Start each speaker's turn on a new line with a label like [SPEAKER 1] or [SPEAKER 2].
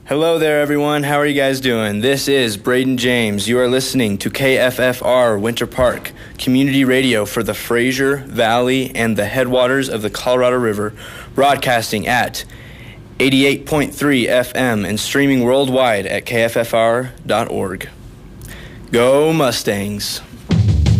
[SPEAKER 1] Hello there, everyone. How are you guys doing? This is Braden James. You are listening to KFFR Winter Park, community radio for the Fraser Valley and the headwaters of the Colorado River, broadcasting at 88.3 FM and streaming worldwide at kffr.org. Go Mustangs!